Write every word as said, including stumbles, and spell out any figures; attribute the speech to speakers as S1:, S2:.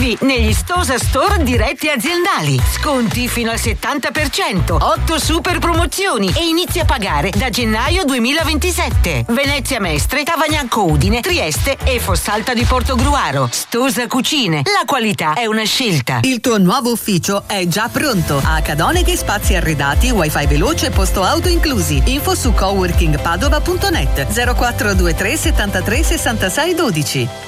S1: esclusivi negli Stosa Store diretti aziendali. Sconti fino al settanta per cento, otto super promozioni e inizi a pagare da gennaio duemilaventisette. Venezia Mestre, Tavagnacco Udine, Trieste e Fossalta di Portogruaro. Stosa Cucine, la qualità è una scelta.
S2: Il tuo nuovo ufficio è già pronto. A Cadoneghe spazi arredati, wifi veloce e posto auto inclusi. Info su coworking padova punto net zero quattro due tre settantatré sessantasei dodici.